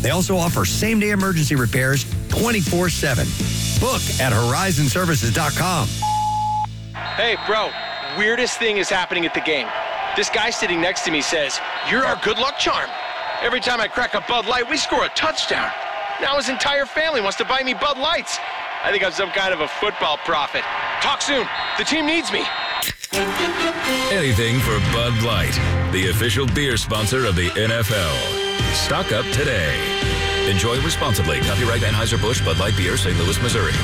They also offer same-day emergency repairs 24/7. Book at horizonservices.com. Hey, bro, weirdest thing is happening at the game. This guy sitting next to me says, "You're our good luck charm." Every time I crack a Bud Light, we score a touchdown. Now his entire family wants to buy me Bud Lights. I think I'm some kind of a football prophet. Talk soon. The team needs me. Anything for Bud Light, the official beer sponsor of the NFL. Stock up today. Enjoy responsibly. Copyright Anheuser-Busch Bud Light Beer, St. Louis, Missouri.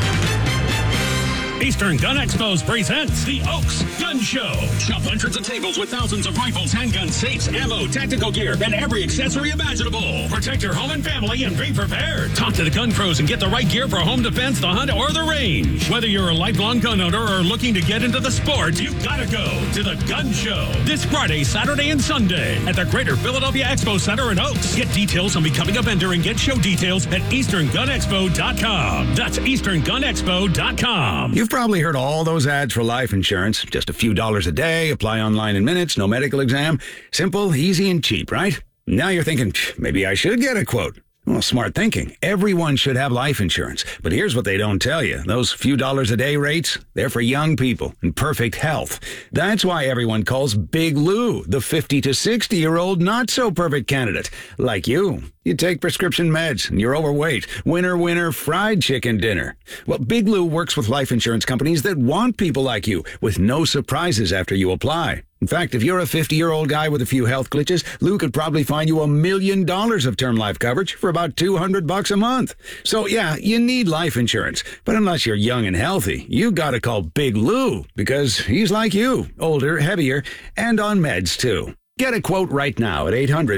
Eastern Gun Expos presents the Oaks Gun Show. Shop hundreds of tables with thousands of rifles, handguns, safes, ammo, tactical gear, and every accessory imaginable. Protect your home and family and be prepared. Talk to the gun pros and get the right gear for home defense, the hunt, or the range. Whether you're a lifelong gun owner or looking to get into the sport, you've got to go to the Gun Show this Friday, Saturday, and Sunday at the Greater Philadelphia Expo Center in Oaks. Get details on becoming a vendor and get show details at EasternGunExpo.com. That's EasternGunExpo.com. You've probably heard all those ads for life insurance. Just a few dollars a day, apply online in minutes, no medical exam. Simple, easy, and cheap, right? Now you're thinking, maybe I should get a quote. Well, smart thinking. Everyone should have life insurance. But here's what they don't tell you. Those few dollars a day rates, they're for young people in perfect health. That's why everyone calls Big Lou the 50 to 60-year-old not-so-perfect candidate. Like you. You take prescription meds and you're overweight. Winner, winner, fried chicken dinner. Well, Big Lou works with life insurance companies that want people like you with no surprises after you apply. In fact, if you're a 50-year-old guy with a few health glitches, Lou could probably find you $1 million of term life coverage for about $200 a month. So yeah, you need life insurance. But unless you're young and healthy, you gotta call Big Lou because he's like you, older, heavier, and on meds too. Get a quote right now at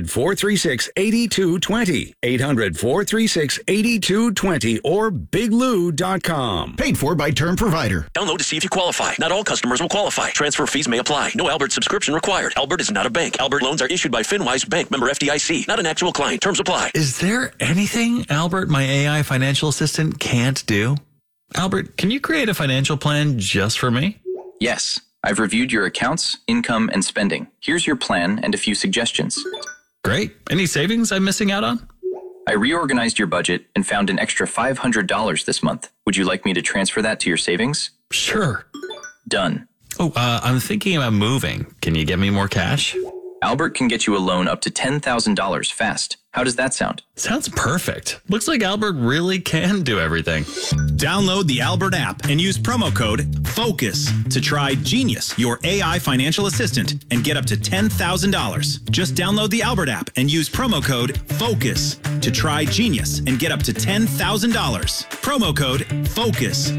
800-436-8220. 800-436-8220 or biglou.com. Paid for by Term Provider. Download to see if you qualify. Not all customers will qualify. Transfer fees may apply. No Albert subscription required. Albert is not a bank. Albert loans are issued by FinWise Bank, member FDIC. Not an actual client. Terms apply. Is there anything Albert, my AI financial assistant, can't do? Albert, can you create a financial plan just for me? Yes. I've reviewed your accounts, income, and spending. Here's your plan and a few suggestions. Great. Any savings I'm missing out on? I reorganized your budget and found an extra $500 this month. Would you like me to transfer that to your savings? Sure. Done. Oh, I'm thinking about moving. Can you get me more cash? Albert can get you a loan up to $10,000 fast. How does that sound? Sounds perfect. Looks like Albert really can do everything. Download the Albert app and use promo code FOCUS to try Genius, your AI financial assistant, and get up to $10,000. Just download the Albert app and use promo code FOCUS to try Genius and get up to $10,000. Promo code FOCUS.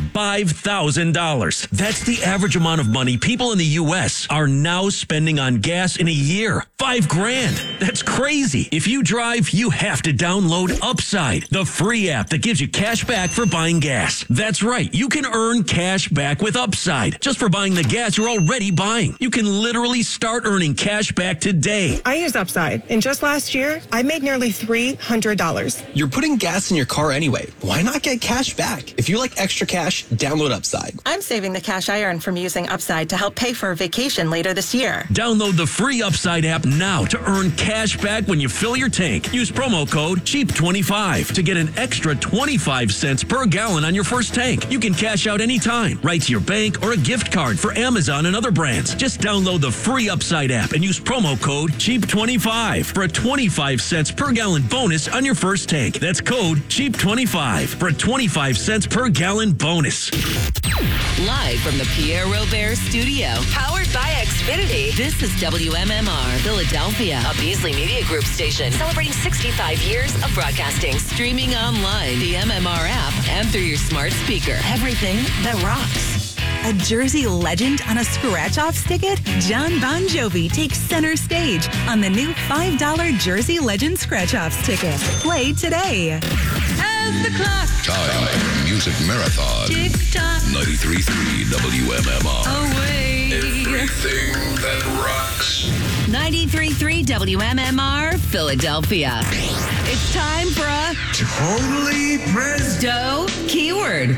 $5,000. That's the average amount of money people in the U.S. are now spending on gas in a year. $5,000. That's crazy. If you drive, you have to download Upside, the free app that gives you cash back for buying gas. That's right. You can earn cash back with Upside just for buying the gas you're already buying. You can literally start earning cash back today. I use Upside, and just last year, I made nearly $300. You're putting gas in your car anyway. Why not get cash back? If you like extra cash, download Upside. I'm saving the cash I earn from using Upside to help pay for a vacation later this year. Download the free Upside app now to earn cash back when you fill your tank. Use promo code CHEAP25 to get an extra 25 cents per gallon on your first tank. You can cash out anytime, right to your bank or a gift card for Amazon and other brands. Just download the free Upside app and use promo code CHEAP25 for a 25 cents per gallon bonus on your first tank. That's code CHEAP25 for a 25 cents per gallon bonus. Live from the Pierre Robert studio, powered by Xfinity, this is WMMR Philadelphia, a Beasley Media Group station celebrating 65 years of broadcasting. Streaming online, the MMR app, and through your smart speaker. Everything that rocks. A Jersey legend on a scratch-off ticket? John Bon Jovi takes center stage on the new $5 Jersey Legend scratch-offs ticket. Play today. As the clock Time Music Marathon. tick-tock 93.3 WMMR. away. Everything that rocks. 93.3 WMMR Philadelphia. It's time for a Totally Presto keyword.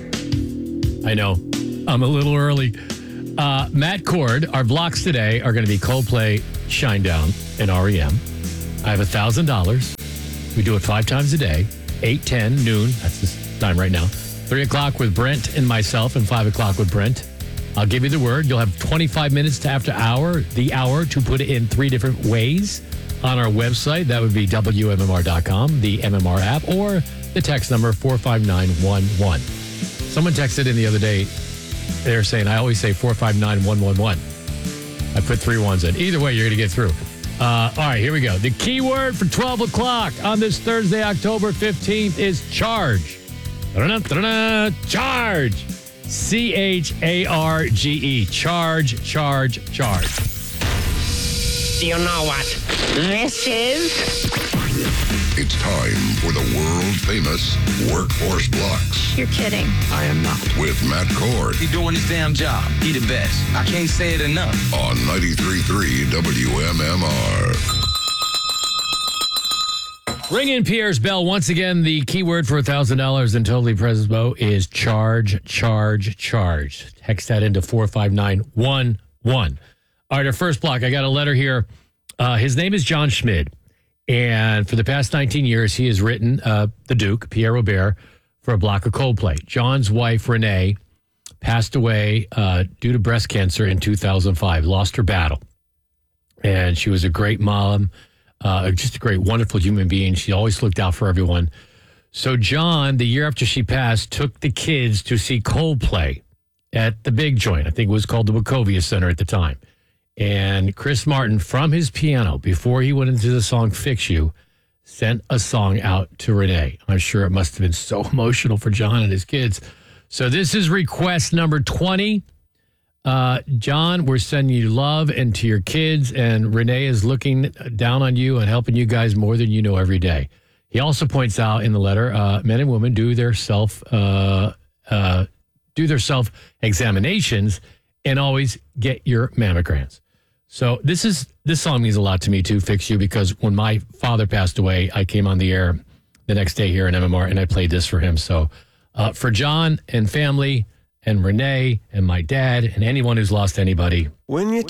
I know. I'm a little early. Matt Cord, our blocks today are going to be Coldplay, Shinedown, and REM. I have $1,000. We do it 5 times a day, 8, 10, noon. That's the time right now. 3 o'clock with Brent and myself, and 5 o'clock with Brent. I'll give you the word. You'll have 25 minutes to after the hour to put it in 3 different ways on our website. That would be WMMR.com, the MMR app, or the text number 45911. Someone texted in the other day. They're saying, I always say 459111. I put 3 ones in. Either way, you're going to get through. All right, here we go. The keyword for 12 o'clock on this Thursday, October 15th is charge. Charge. CHARGE. Charge, charge, charge. Do you know what this is? It's time for the world-famous Workforce Blocks. You're kidding. I am not. With Matt Cord. He doing his damn job. He the best. I can't say it enough. On 93.3 WMMR. Ring in Pierre's bell. Once again, the keyword for $1,000 in Totally Presbo is charge, charge, charge. Text that into 45911. All right, our first block. I got a letter here. His name is John Schmid. And for the past 19 years, he has written the Duke, Pierre Robert, for a block of Coldplay. John's wife, Renee, passed away due to breast cancer in 2005, lost her battle. And she was a great mom, just a great, wonderful human being. She always looked out for everyone. So John, the year after she passed, took the kids to see Coldplay at the Big Joint. I think it was called the Wachovia Center at the time. And Chris Martin, from his piano, before he went into the song Fix You, sent a song out to Renee. I'm sure it must have been so emotional for John and his kids. So this is request number 20. John, we're sending you love and to your kids, and Renee is looking down on you and helping you guys more than you know every day. He also points out in the letter, men and women do their self-examinations and always get your mammograms. So this song means a lot to me too, Fix You, because when my father passed away, I came on the air the next day here in MMR and I played this for him. So for John and family and Renee and my dad and anyone who's lost anybody. When you